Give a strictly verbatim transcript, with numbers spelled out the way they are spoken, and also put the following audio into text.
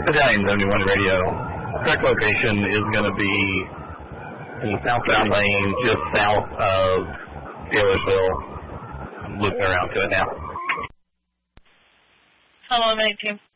Battalion seventy-one radio. Correct location is going to be in the southbound lane just south of Taylorsville. I'm looping around to it now. Hello, nineteen